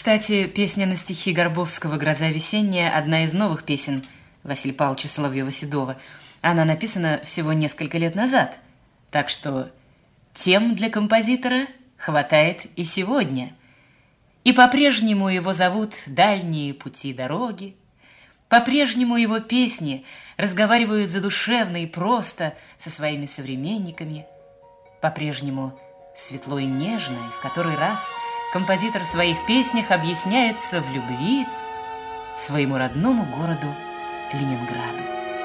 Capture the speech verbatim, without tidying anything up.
Кстати, песня на стихи Горбовского «Гроза весенняя» – одна из новых песен Василия Павловича Соловьева-Седова. Она написана всего несколько лет назад, так что тем для композитора хватает и сегодня. И по-прежнему его зовут «Дальние пути дороги», по-прежнему его песни разговаривают задушевно и просто со своими современниками, по-прежнему светло и нежно, и в который раз композитор в своих песнях объясняется в любви своему родному городу Ленинграду.